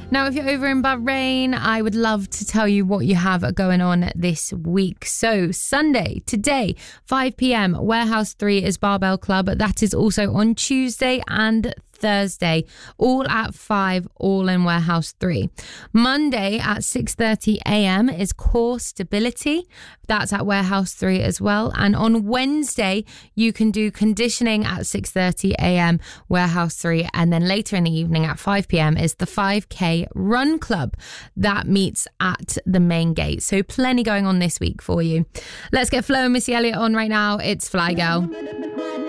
Now, if you're over in Bahrain, I would love to tell you what you have going on this week. So Sunday, today, 5 p.m, Warehouse 3 is Barbell Club. That is also on Tuesday and Thursday, all at 5, all in Warehouse 3. Monday at 6:30 a.m. is Core Stability. That's at Warehouse 3 as well. And on Wednesday, you can do conditioning at 6:30 a.m. Warehouse 3. And then later in the evening at 5 p.m. is the 5K Run Club. That meets at the main gate. So plenty going on this week for you. Let's get Flo and Missy Elliott on right now. It's Fly Girl.